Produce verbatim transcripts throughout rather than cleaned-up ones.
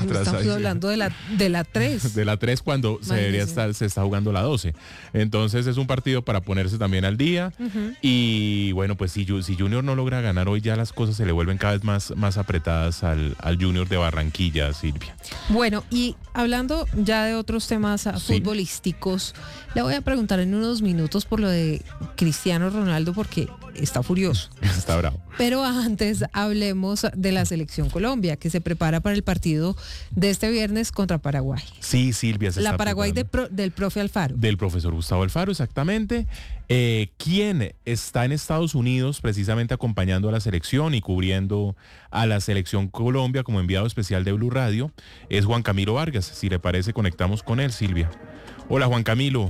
Estamos ahí, hablando de la de la tres. De la tres cuando se debería estar, se está jugando la doce. Entonces es un partido para ponerse también al día. Uh-huh. Y bueno, pues si, si Junior no logra ganar hoy, ya las cosas se le vuelven cada vez más, más apretadas al, al Junior de Barranquilla, Silvia. Bueno, y hablando ya de otros temas sí. futbolísticos, le voy a preguntar en unos minutos por lo de Cristiano Ronaldo, porque está furioso. Está bravo. Pero antes hablemos de la selección Colombia, que se prepara para el partido de este viernes contra Paraguay. Sí, Silvia. Se la está Paraguay de pro, del profe Alfaro. Del profesor Gustavo Alfaro, exactamente. Eh, quien está en Estados Unidos precisamente acompañando a la selección y cubriendo a la selección Colombia como enviado especial de Blue Radio, es Juan Camilo Vargas. Si le parece, conectamos con él, Silvia. Hola, Juan Camilo.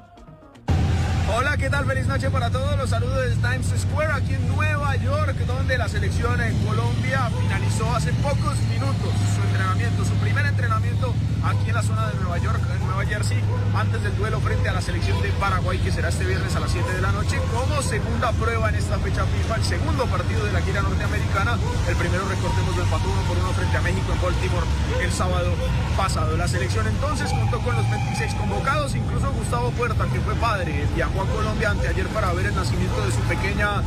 Hola, ¿qué tal? Feliz noche para todos. Los saludos desde Times Square, aquí en Nueva York, donde la selección en Colombia finalizó hace pocos minutos su entrenamiento, su primer entrenamiento aquí en la zona de Nueva York, en Nueva Jersey, antes del duelo frente a la selección de Paraguay, que será este viernes a las siete de la noche, como segunda prueba en esta fecha FIFA, el segundo partido de la gira norteamericana. El primero, recordemos, lo empató uno por uno frente a México en Baltimore el sábado pasado. La selección entonces contó con los veintiséis convocados, incluso Gustavo Puerta, que fue padre, viajó a Colombia anteayer para ver el nacimiento de su pequeña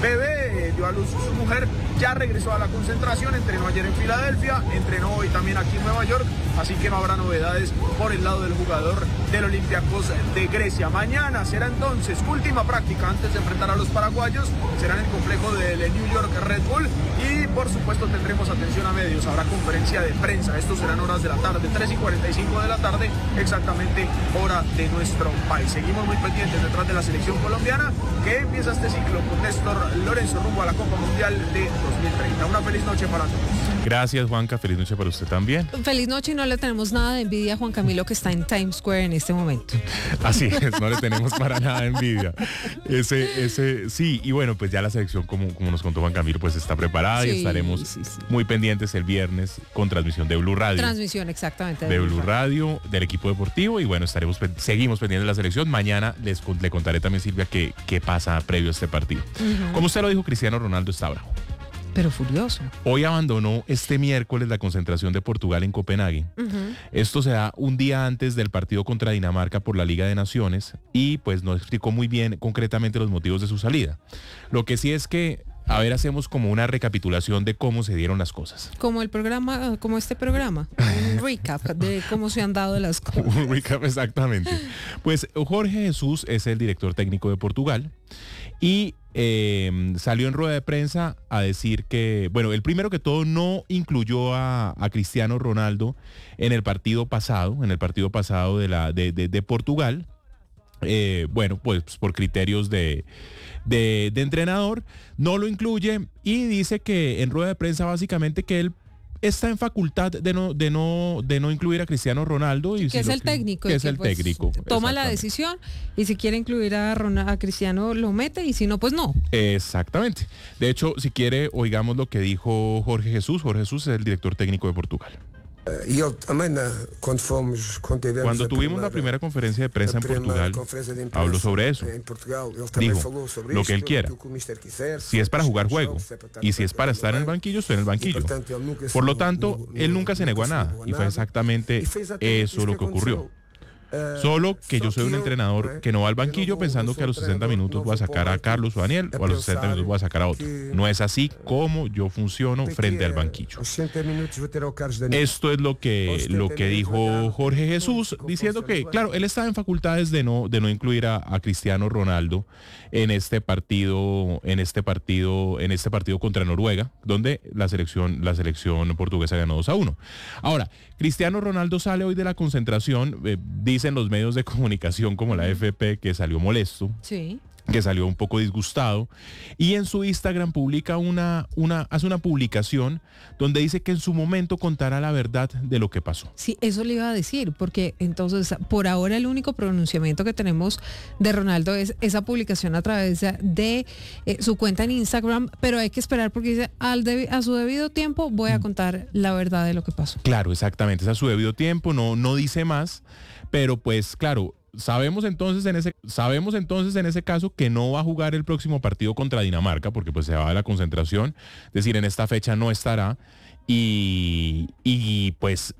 bebé, dio a luz su mujer, ya regresó a la concentración, entrenó ayer en Filadelfia, entrenó hoy también aquí en Nueva York, así que no habrá novedades por el lado del jugador del Olympiacos de Grecia. Mañana será entonces última práctica antes de enfrentar a los paraguayos, será en el complejo del New York Red Bull y por supuesto tendremos atención a medios, habrá conferencia de prensa, estos serán horas de la tarde, tres y cuarenta y cinco de la tarde, exactamente hora de nuestro país. Seguimos muy pendientes detrás de la selección colombiana que empieza este ciclo con Néstor Lorenzo rumbo a la Copa Mundial de dos mil treinta. Una feliz noche para todos. Gracias, Juanca, feliz noche para usted también. Feliz noche y no le tenemos nada de envidia a Juan Camilo, que está en Times Square en este momento. Así es, no le tenemos para nada de envidia. Ese, ese, sí, y bueno, pues ya la selección, como, como nos contó Juan Camilo, pues está preparada sí, y estaremos sí, sí. muy pendientes el viernes con transmisión de Blue Radio. Transmisión, exactamente. De, de Blue Radio, Radio, del equipo deportivo, y bueno, estaremos, seguimos pendientes de la selección. Mañana les le contaré también, Silvia, qué, qué pasa previo a este partido. Uh-huh. Como usted lo dijo, Cristiano Ronaldo está bravo. Pero furioso. Hoy abandonó este miércoles la concentración de Portugal en Copenhague. Uh-huh. Esto se da un día antes del partido contra Dinamarca por la Liga de Naciones y pues no explicó muy bien concretamente los motivos de su salida. Lo que sí es que, a ver, hacemos como una recapitulación de cómo se dieron las cosas. Como el programa, como este programa, un recap de cómo se han dado las cosas. Un recap, exactamente. Pues Jorge Jesús es el director técnico de Portugal y eh, salió en rueda de prensa a decir que, bueno, el primero que todo no incluyó a, a Cristiano Ronaldo en el partido pasado, en el partido pasado de, la, de, de, de Portugal. Eh, bueno, pues por criterios de, de, de entrenador, no lo incluye y dice que en rueda de prensa básicamente que él está en facultad de no, de no, de no incluir a Cristiano Ronaldo. Y que si es el que, técnico. Que es el pues, técnico. Toma la decisión y si quiere incluir a, Ronaldo, a Cristiano lo mete y si no, pues no. Exactamente. De hecho, si quiere, oigamos lo que dijo Jorge Jesús. Jorge Jesús es el director técnico de Portugal. Cuando tuvimos la primera conferencia de prensa en Portugal, habló sobre eso. Dijo, lo que él quiera. Si es para jugar juego y si es para estar en el banquillo, estoy en el banquillo. Por lo tanto, él nunca se negó a nada y fue exactamente eso lo que ocurrió. Solo que yo soy un entrenador que no va al banquillo pensando que a los sesenta minutos voy a sacar a Carlos o a Daniel o a los sesenta minutos voy a sacar a otro. No es así como yo funciono frente al banquillo. Esto es lo que, lo que dijo Jorge Jesús, diciendo que, claro, él estaba en facultades de no, de no incluir a, a Cristiano Ronaldo en este partido, en este partido, en este partido contra Noruega, donde la selección, la selección portuguesa ganó dos a uno. Ahora, Cristiano Ronaldo sale hoy de la concentración, eh, dicen los medios de comunicación como la A F P que salió molesto. Sí. Que salió un poco disgustado y en su Instagram publica una, una, hace una publicación donde dice que en su momento contará la verdad de lo que pasó. Sí, eso le iba a decir, porque entonces por ahora el único pronunciamiento que tenemos de Ronaldo es esa publicación a través de eh, su cuenta en Instagram, pero hay que esperar porque dice al debi- a su debido tiempo voy a contar la verdad de lo que pasó. Claro, exactamente, es a su debido tiempo, no, no dice más, pero pues claro, Sabemos entonces en ese sabemos entonces en ese caso que no va a jugar el próximo partido contra Dinamarca porque pues se va de la concentración, es decir, en esta fecha no estará y, y pues